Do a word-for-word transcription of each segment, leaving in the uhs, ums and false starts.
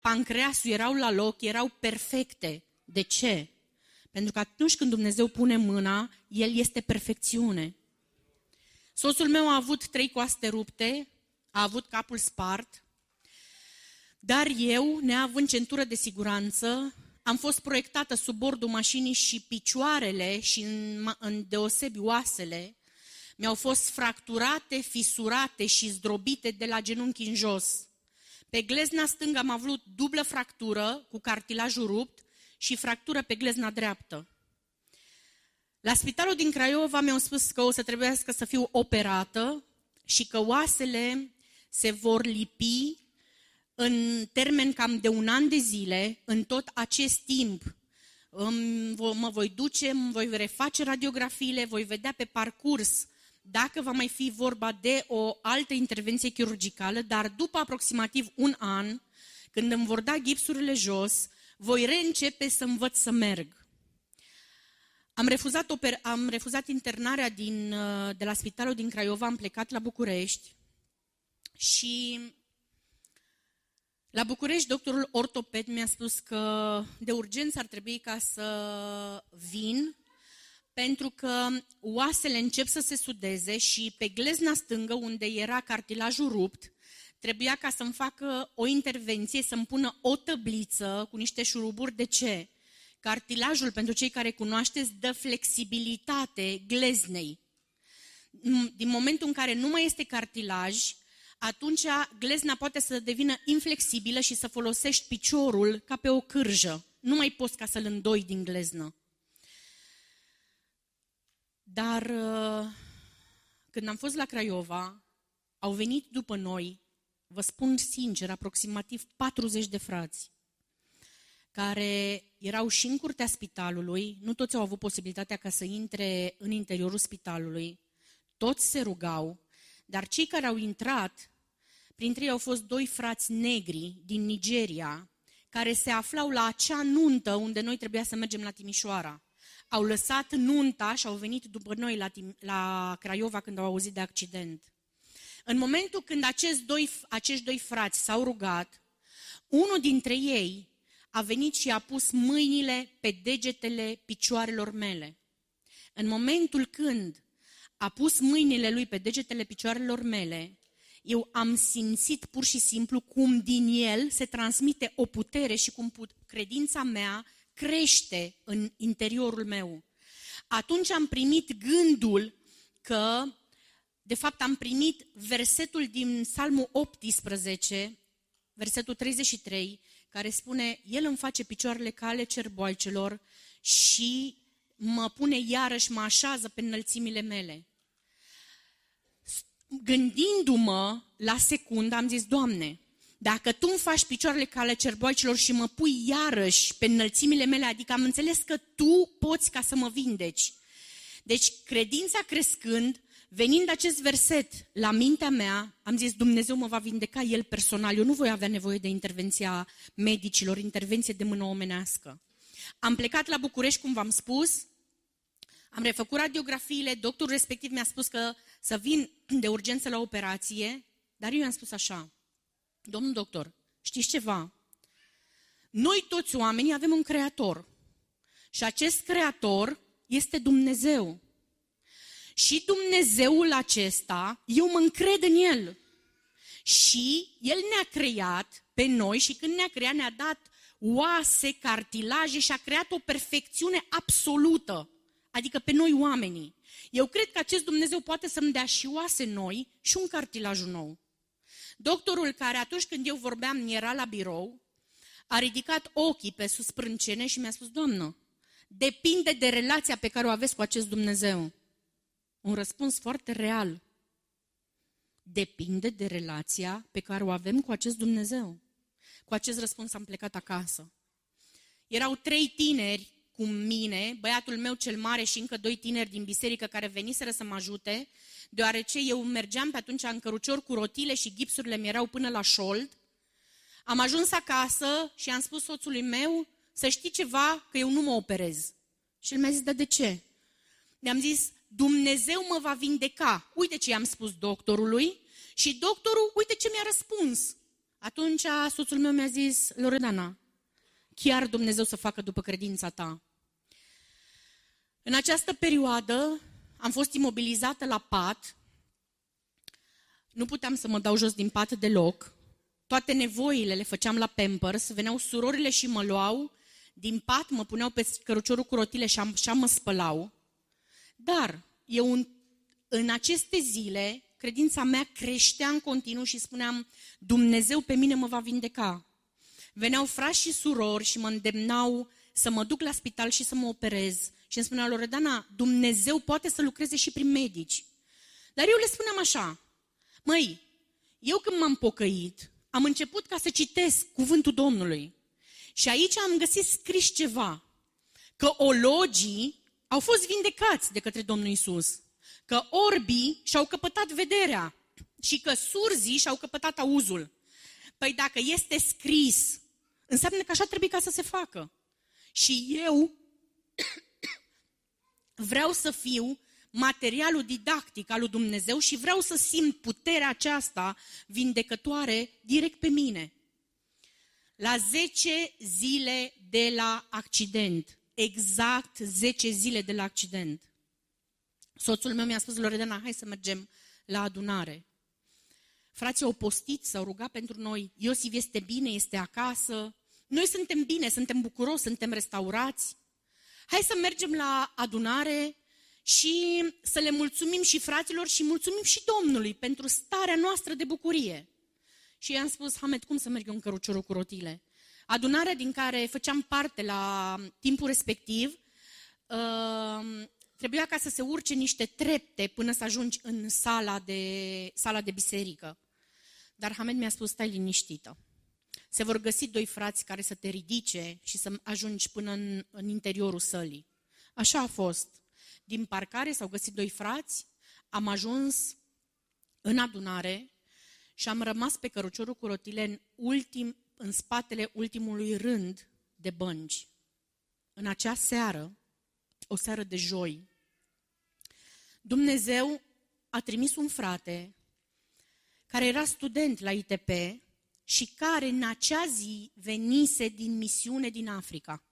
pancreasul erau la loc, erau perfecte. De ce? Pentru că atunci când Dumnezeu pune mâna, El este perfecțiune. Soțul meu a avut trei coaste rupte, a avut capul spart, dar eu, neavând centură de siguranță, am fost proiectată sub bordul mașinii și picioarele și în, în deosebi oasele mi-au fost fracturate, fisurate și zdrobite de la genunchi în jos. Pe glezna stângă am avut dublă fractură cu cartilajul rupt și fractură pe glezna dreaptă. La spitalul din Craiova mi-au spus că o să trebuiască să fiu operată și că oasele se vor lipi în termen cam de un an de zile. În tot acest timp mă voi duce, mă voi reface radiografiile, voi vedea pe parcurs dacă va mai fi vorba de o altă intervenție chirurgicală, dar după aproximativ un an, când îmi vor da gipsurile jos, voi reîncepe să învăț să merg. Am refuzat, oper- am refuzat internarea din, de la spitalul din Craiova, am plecat la București și la București doctorul ortoped mi-a spus că de urgență ar trebui ca să vin pentru că oasele încep să se sudeze și pe glezna stângă, unde era cartilajul rupt, trebuia ca să-mi facă o intervenție, să-mi pună o tăbliță cu niște șuruburi. De ce? Cartilajul, pentru cei care cunoașteți, dă flexibilitate gleznei. Din momentul în care nu mai este cartilaj, atunci glezna poate să devină inflexibilă și să folosești piciorul ca pe o cârjă. Nu mai poți ca să-l îndoi din gleznă. Dar când am fost la Craiova, au venit după noi, vă spun sincer, aproximativ patruzeci de frați, care erau și în curtea spitalului, nu toți au avut posibilitatea ca să intre în interiorul spitalului, toți se rugau, dar cei care au intrat, printre ei au fost doi frați negri din Nigeria, care se aflau la acea nuntă unde noi trebuia să mergem la Timișoara. Au lăsat nunta și au venit după noi la, la Craiova când au auzit de accident. În momentul când acești doi, acești doi frați s-au rugat, unul dintre ei a venit și a pus mâinile pe degetele picioarelor mele. În momentul când a pus mâinile lui pe degetele picioarelor mele, eu am simțit pur și simplu cum din el se transmite o putere și cum credința mea crește în interiorul meu. Atunci am primit gândul că, de fapt am primit versetul din Psalmul optsprezece, versetul treizeci și trei, care spune: El îmi face picioarele ca ale cerboaicelor și mă pune iarăși, mă așează pe înălțimile mele. Gândindu-mă la secundă, am zis: Doamne, dacă Tu îmi faci picioarele ca ale cerboaicilor și mă pui iarăși pe înălțimile mele, adică am înțeles că Tu poți ca să mă vindeci. Deci, credința crescând, venind acest verset la mintea mea, am zis: Dumnezeu mă va vindeca El personal, eu nu voi avea nevoie de intervenția medicilor, intervenție de mână omenească. Am plecat la București, cum v-am spus, am refăcut radiografiile, doctorul respectiv mi-a spus că să vin de urgență la operație, dar eu i-am spus așa: Domnul doctor, știți ceva? Noi toți oamenii avem un creator și acest creator este Dumnezeu. Și Dumnezeul acesta, eu mă încred în El. Și El ne-a creat pe noi și când ne-a creat ne-a dat oase, cartilaje și a creat o perfecțiune absolută, adică pe noi oamenii. Eu cred că acest Dumnezeu poate să-mi dea și oase noi și un cartilaj nou. Doctorul, care atunci când eu vorbeam era la birou, a ridicat ochii pe sus sprâncene și mi-a spus: Doamnă, depinde de relația pe care o aveți cu acest Dumnezeu. Un răspuns foarte real. Depinde de relația pe care o avem cu acest Dumnezeu. Cu acest răspuns am plecat acasă. Erau trei tineri cu mine, băiatul meu cel mare și încă doi tineri din biserică care veniseră să mă ajute, deoarece eu mergeam pe atunci în cărucior cu rotile și gipsurile mi erau până la șold. Am ajuns acasă și am spus soțului meu: să știi ceva, că eu nu mă operez. Și el mi-a zis: dar de ce? Le-am zis: Dumnezeu mă va vindeca. Uite ce i-am spus doctorului și doctorul, uite ce mi-a răspuns. Atunci soțul meu mi-a zis, Loredana, chiar Dumnezeu să facă după credința ta. În această perioadă am fost imobilizată la pat, nu puteam să mă dau jos din pat deloc, toate nevoile le făceam la Pampers, veneau surorile și mă luau din pat, mă puneau pe căruciorul cu rotile și așa mă spălau. Dar eu în, în aceste zile, credința mea creștea în continuu și spuneam, Dumnezeu pe mine mă va vindeca. Veneau frați și surori și mă îndemnau să mă duc la spital și să mă operez. Și îmi spunea, Loredana, Dumnezeu poate să lucreze și prin medici. Dar eu le spuneam așa, măi, eu când m-am pocăit, am început ca să citesc cuvântul Domnului. Și aici am găsit scris ceva, că ologii au fost vindecați de către Domnul Iisus, că orbii și-au căpătat vederea și că surzii și-au căpătat auzul. Păi dacă este scris, înseamnă că așa trebuie ca să se facă. Și eu vreau să fiu materialul didactic al lui Dumnezeu și vreau să simt puterea aceasta vindecătoare direct pe mine. La zece zile de la accident, exact zece zile de la accident, soțul meu mi-a spus, Loredana, hai să mergem la adunare. Frații au postit, s-au rugat pentru noi, Iosif este bine, este acasă, noi suntem bine, suntem bucuroși, suntem restaurați. Hai să mergem la adunare și să le mulțumim și fraților și mulțumim și Domnului pentru starea noastră de bucurie. Și i-am spus, Hamed, cum să merg eu în căruciorul cu rotile? Adunarea din care făceam parte la timpul respectiv, uh, trebuia ca să se urce niște trepte până să ajungi în sala de, sala de biserică. Dar Hamed mi-a spus, stai liniștită. Se vor găsi doi frați care să te ridice și să ajungi până în, în interiorul sălii. Așa a fost. Din parcare s-au găsit doi frați, am ajuns în adunare și am rămas pe căruciorul cu rotile în, ultim, în spatele ultimului rând de bănci. În acea seară, o seară de joi, Dumnezeu a trimis un frate care era student la I T P și care în acea zi venise din misiune din Africa.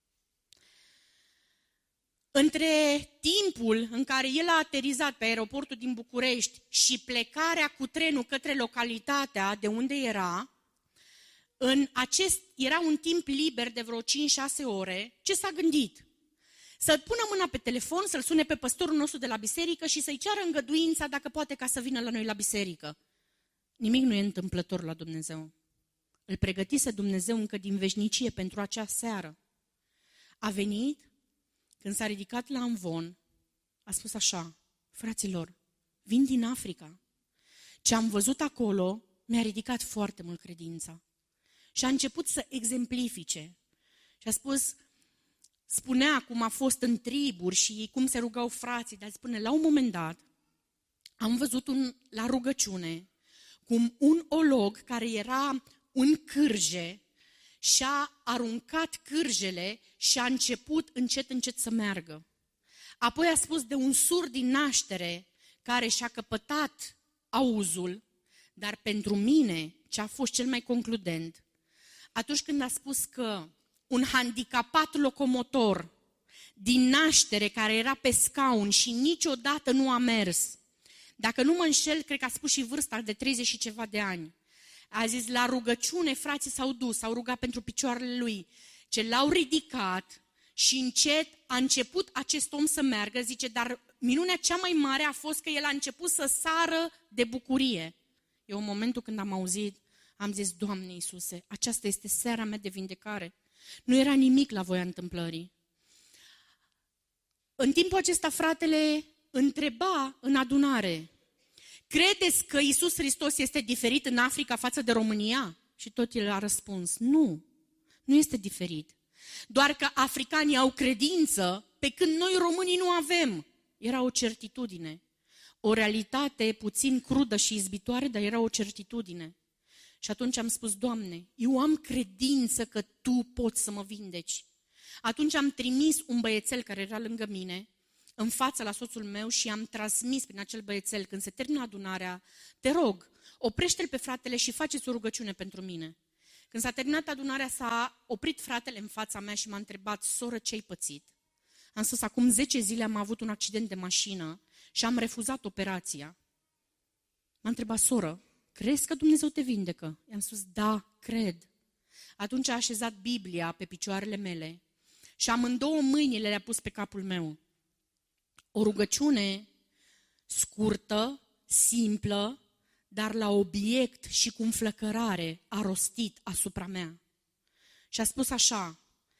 Între timpul în care el a aterizat pe aeroportul din București și plecarea cu trenul către localitatea de unde era, în acest, era un timp liber de vreo cinci șase ore, ce s-a gândit? Să pună mâna pe telefon, să-l sune pe păstorul nostru de la biserică și să-i ceară îngăduința dacă poate ca să vină la noi la biserică. Nimic nu e întâmplător la Dumnezeu. Îl pregătise Dumnezeu încă din veșnicie pentru acea seară. A venit, când s-a ridicat la amvon, a spus așa, fraților, vin din Africa. Ce am văzut acolo mi-a ridicat foarte mult credința. Și a început să exemplifice. Și a spus, spunea cum a fost în triburi și cum se rugau frații, dar spune, la un moment dat, am văzut un, la rugăciune, cum un olog care era un cârje și-a aruncat cârjele și a început încet, încet să meargă. Apoi a spus de un surd din naștere care și-a căpătat auzul, dar pentru mine ce a fost cel mai concludent, atunci când a spus că un handicapat locomotor din naștere care era pe scaun și niciodată nu a mers, dacă nu mă înșel, cred că a spus și vârsta de treizeci și ceva de ani, a zis, la rugăciune frații s-au dus, s-au rugat pentru picioarele lui, ce l-au ridicat și încet a început acest om să meargă, zice, dar minunea cea mai mare a fost că el a început să sară de bucurie. Eu în momentul când am auzit, am zis, Doamne Iisuse, aceasta este seara mea de vindecare. Nu era nimic la voia întâmplării. În timpul acesta fratele întreba în adunare, credeți că Iisus Hristos este diferit în Africa față de România? Și tot el a răspuns, nu, nu este diferit. Doar că africanii au credință, pe când noi românii nu avem. Era o certitudine, o realitate puțin crudă și izbitoare, dar era o certitudine. Și atunci am spus, Doamne, eu am credință că Tu poți să mă vindeci. Atunci am trimis un băiețel care era lângă mine, în fața la soțul meu și am transmis prin acel băiețel, când se termină adunarea, te rog, oprește-l pe fratele și faceți o rugăciune pentru mine. Când s-a terminat adunarea, s-a oprit fratele în fața mea și m-a întrebat, soră, ce-ai pățit? Am spus, acum zece zile am avut un accident de mașină și am refuzat operația. M-a întrebat, soră, crezi că Dumnezeu te vindecă? I-am spus, da, cred. Atunci a așezat Biblia pe picioarele mele și amândouă mâinile le-a pus pe capul meu. O rugăciune scurtă, simplă, dar la obiect și cu înflăcărare a rostit asupra mea. Și a spus așa,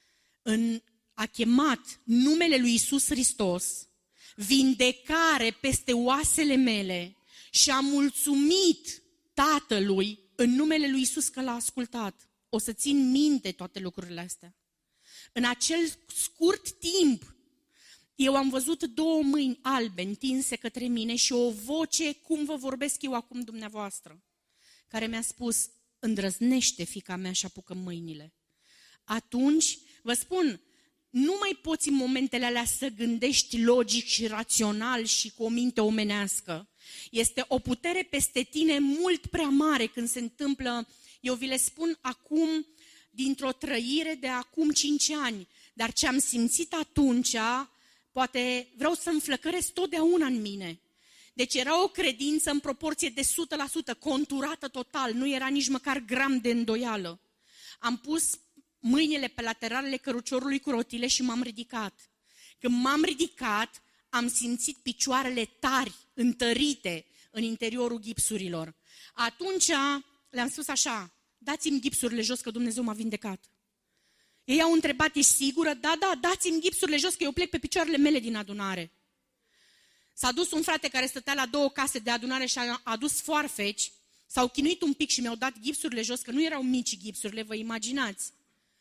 în, a chemat numele lui Iisus Hristos, vindecare peste oasele mele și a mulțumit Tatălui în numele lui Iisus că l-a ascultat. O să țin minte toate lucrurile astea. În acel scurt timp, eu am văzut două mâini albe întinse către mine și o voce, cum vă vorbesc eu acum dumneavoastră, care mi-a spus, îndrăznește, fiica mea, și apucă mâinile. Atunci, vă spun, nu mai poți în momentele alea să gândești logic și rațional și cu o minte omenească. Este o putere peste tine mult prea mare când se întâmplă, eu vi le spun acum, dintr-o trăire de acum cinci ani, dar ce am simțit atunci, poate vreau să înflăcăresc totdeauna în mine. Deci era o credință în proporție de o sută la sută, conturată total, nu era nici măcar gram de îndoială. Am pus mâinile pe lateralele căruciorului cu rotile și m-am ridicat. Când m-am ridicat, am simțit picioarele tari, întărite în interiorul gipsurilor. Atunci le-am spus așa, dați-mi gipsurile jos că Dumnezeu m-a vindecat. Ei au întrebat, ești sigură? Da, da, dați-mi gipsurile jos că eu plec pe picioarele mele din adunare. S-a dus un frate care stătea la două case de adunare și a adus foarfeci, s-au chinuit un pic și mi-au dat gipsurile jos, că nu erau mici gipsurile, vă imaginați.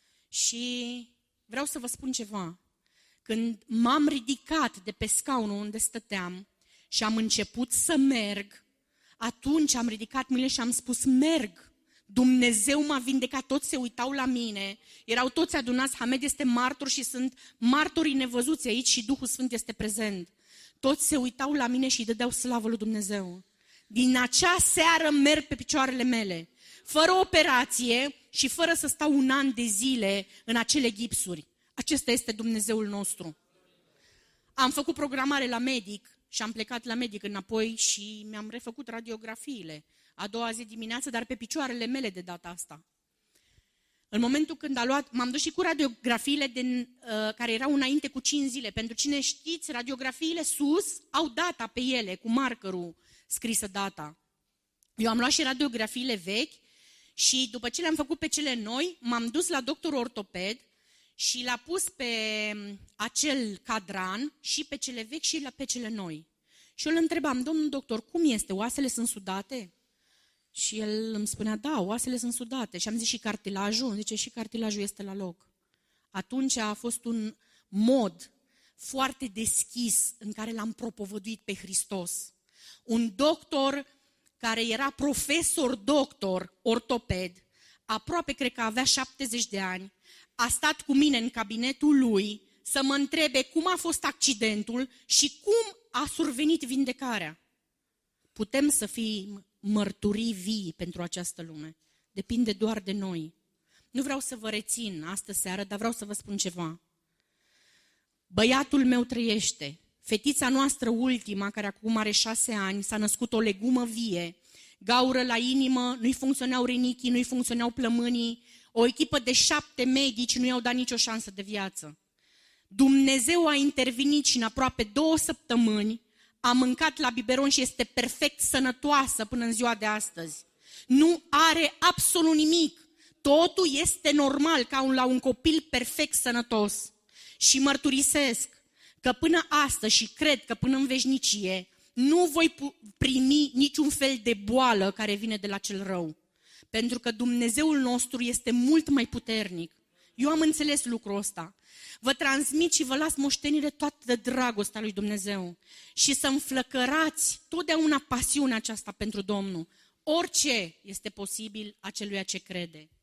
Și vreau să vă spun ceva. Când m-am ridicat de pe scaunul unde stăteam și am început să merg, atunci am ridicat mâinile și am spus, merg. Dumnezeu m-a vindecat, toți se uitau la mine, erau toți adunați, Hamed este martor și sunt martorii nevăzuți aici și Duhul Sfânt este prezent. Toți se uitau la mine și îi dădeau slavă lui Dumnezeu. Din acea seară merg pe picioarele mele, fără operație și fără să stau un an de zile în acele gipsuri. Acesta este Dumnezeul nostru. Am făcut programare la medic și am plecat la medic înapoi și mi-am refăcut radiografiile. A doua zi dimineață, dar pe picioarele mele de data asta. În momentul când a luat, m-am dus și cu radiografiile din, uh, care erau înainte cu cinci zile. Pentru cine știți, radiografiile sus au data pe ele, cu markerul scrisă data. Eu am luat și radiografiile vechi și după ce le-am făcut pe cele noi, m-am dus la doctorul ortoped și l-a pus pe acel cadran și pe cele vechi și pe cele noi. Și eu îl întrebam, domnul doctor, cum este? Oasele sunt sudate? Și el îmi spunea, da, oasele sunt sudate. Și am zis, și cartilajul? Zice, și cartilajul este la loc. Atunci a fost un mod foarte deschis în care l-am propovăduit pe Hristos. Un doctor care era profesor doctor ortoped, aproape cred că avea șaptezeci de ani, a stat cu mine în cabinetul lui să mă întrebe cum a fost accidentul și cum a survenit vindecarea. Putem să fim mărturii vii pentru această lume. Depinde doar de noi. Nu vreau să vă rețin astă seară, dar vreau să vă spun ceva. Băiatul meu trăiește. Fetița noastră ultima, care acum are șase ani, s-a născut o legumă vie, gaură la inimă, nu-i funcționeau rinichii, nu-i funcționeau plămânii, o echipă de șapte medici nu i-au dat nicio șansă de viață. Dumnezeu a intervenit și în aproape două săptămâni a mâncat la biberon și este perfect sănătoasă până în ziua de astăzi. Nu are absolut nimic. Totul este normal ca un, la un copil perfect sănătos. Și mărturisesc că până astăzi și cred că până în veșnicie nu voi primi niciun fel de boală care vine de la cel rău. Pentru că Dumnezeul nostru este mult mai puternic. Eu am înțeles lucrul ăsta. Vă transmit și vă las moștenire toată dragostea lui Dumnezeu. Și să înflăcărați totdeauna pasiunea aceasta pentru Domnul. Orice este posibil aceluia ce crede.